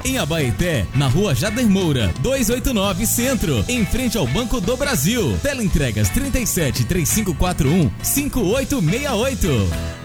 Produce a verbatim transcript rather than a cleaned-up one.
Em Abaeté, na rua Jader Moura, duzentos e oitenta e nove Centro, em frente ao Banco do Brasil. Teleentregas trinta e sete, trinta e cinco quarenta e um, cinquenta e oito sessenta e oito.